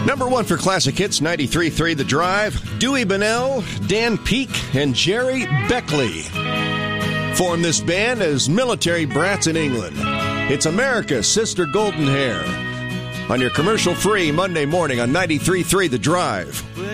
Number one for Classic Hits 93.3 The Drive, Dewey Bunnell, Dan Peek, and Jerry Beckley formed this band as military brats in England. It's America's Sister Golden Hair on your commercial-free Monday morning on 93.3 The Drive.